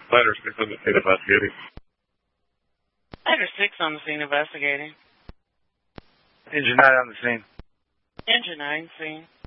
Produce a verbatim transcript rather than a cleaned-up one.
Ladder six on the scene investigating. Ladder six on the scene investigating. Engine nine on the scene. Engine nine scene.